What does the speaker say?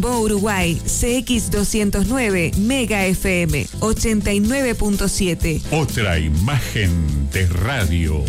Uruguay, CX209, Mega FM, 89.7. Otra imagen de radio.